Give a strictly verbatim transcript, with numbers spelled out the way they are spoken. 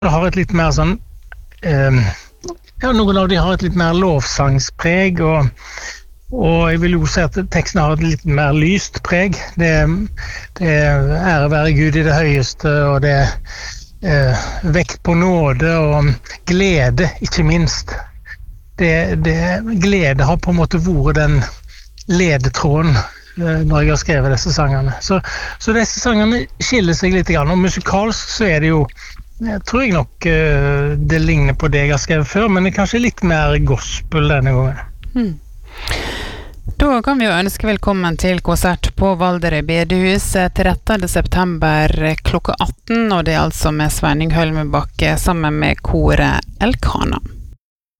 har et litt mer sånn eh, ja, noen av de har et litt mer lovsangspreg, og, og jeg vil jo si at teksten har et litt mer lyst preg. Det, det er ære være Gud i det høyeste, og det er eh, vekt på nåde og glede, ikke minst. Det, det, glede har på en måte vært den ledetråden når jeg har skrevet disse sangene. Så, så disse sangene skiller seg litt grann, og musikalsk så er det jo, jeg tror jeg nok uh, det ligner på det jeg har skrevet før, men det er kanskje litt mer gospel denne gangen. Hmm. Da kan vi jo ønske velkommen til konsert på Valderøy bedehus trettende september klokka atten, og det er altså med Sveining Hølmebakke sammen med koret Elkana.